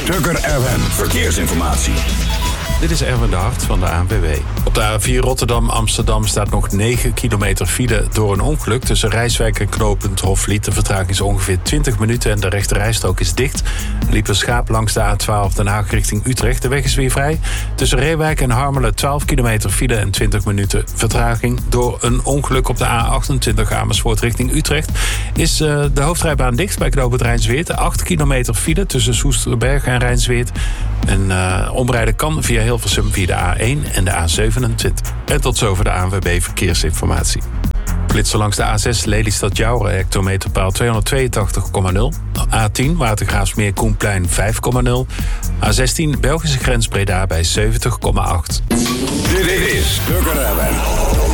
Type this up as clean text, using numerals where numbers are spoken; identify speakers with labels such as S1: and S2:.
S1: Stukker FM. Verkeersinformatie.
S2: Dit is Erwin de Hart van de ANWB. Op de A4 Rotterdam-Amsterdam staat nog 9 kilometer file door een ongeluk. Tussen Rijswijk en knooppunt Hofvliet. De vertraging is ongeveer 20 minuten en de rechterrijstrook is dicht. Er liep een schaap langs de A12 Den Haag richting Utrecht. De weg is weer vrij. Tussen Reewijk en Harmelen 12 kilometer file en 20 minuten vertraging. Door een ongeluk op de A28 Amersfoort richting Utrecht is de hoofdrijbaan dicht bij knooppunt Rijnsweert. 8 kilometer file tussen Soesterberg en Rijnsweert. En omrijden kan via Hilversum via de A1 en de A27. En tot zover de ANWB Verkeersinformatie. Flitsen langs de A6 Lelystad-Jouren, hectometerpaal 282,0. A10 Watergraafsmeer Koenplein 5,0. A16 Belgische grens Breda bij 70,8.
S1: Dit is Stukker FM.